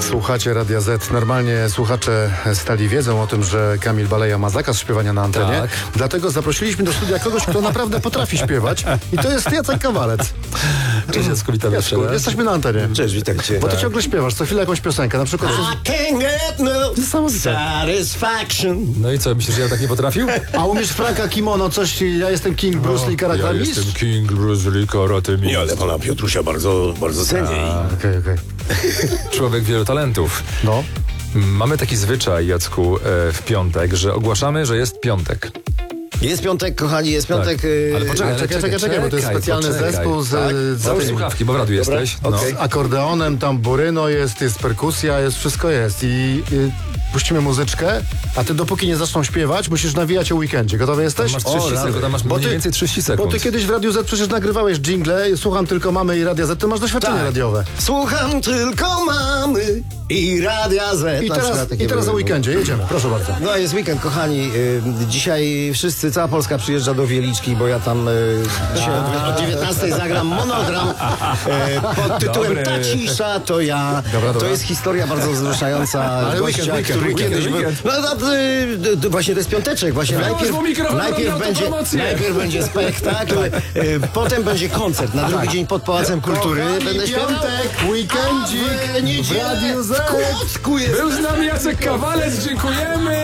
Słuchacie Radia Z. Normalnie słuchacze stali wiedzą o tym, że Kamil Baleja ma zakaz śpiewania na antenie. Tak. Dlatego zaprosiliśmy do studia kogoś, kto naprawdę potrafi śpiewać. I to jest Jacek Kawalec. Cześć, Jacku, witam jeszcze raz. Jesteśmy na antenie. Cześć, witajcie. Bo ty ciągle śpiewasz, co chwilę jakąś piosenkę. Na przykład... I can't get no Niesamowite. satisfaction. No i co, myślisz, że ja tak nie potrafił? A umiesz Franka Kimono, coś, ja jestem King Bruce Lee Karate Ja Mistrz? jestem King Bruce Lee Karate Mistrz. Nie, ale pana Piotrusia bardzo cenię. Okej. Człowiek wielu talentów. No. Mamy taki zwyczaj, Jacku, w piątek, że ogłaszamy, że jest piątek. Jest piątek, kochani, jest piątek. Ale poczekaj, Czekaj, bo to jest specjalny zespół z Załóż słuchawki, bo w radiu jesteś. No. okej. z akordeonem, tamburyno jest perkusja, wszystko jest. I puścimy muzyczkę, a ty dopóki nie zaczną śpiewać, musisz nawijać o weekendzie. Gotowy jesteś? Masz 30 sekund, tam masz Bo mniej ty- więcej 30 sekund. Bo ty kiedyś w Radiu Z przecież nagrywałeś dżingle, słucham tylko mamy i Radia Z, ty masz doświadczenie radiowe. Słucham tylko mamy i Radia Z. I Na przykład teraz, takie i teraz o były. weekendzie, jedziemy, proszę bardzo. No jest weekend, kochani. Dzisiaj cała Polska przyjeżdża do Wieliczki, bo ja tam dzisiaj o 19 zagram monogram pod tytułem Dobry. Ta cisza to ja. Dobra. To jest historia bardzo wzruszająca. Ale gościa, weekend, który weekend, kiedyś był. No, właśnie to jest piąteczek. Właśnie najpierw będzie spektakl, potem będzie koncert. Na drugi dzień pod Pałacem Kultury. Będę śpiewał. Piątek, weekendzik w Radiu Z. W Kłodzku jest. Był z nami Jacek Kawalec, dziękujemy!